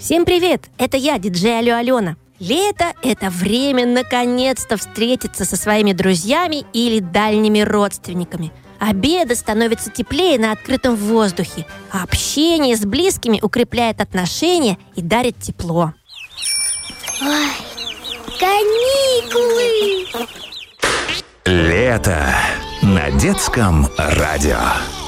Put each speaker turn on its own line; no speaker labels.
Всем привет! Это я, диджей Алена. Лето – это время наконец-то встретиться со своими друзьями или дальними родственниками. Обеды становятся теплее на открытом воздухе, а общение с близкими укрепляет отношения и дарит тепло.
Ой, каникулы!
Лето на детском радио.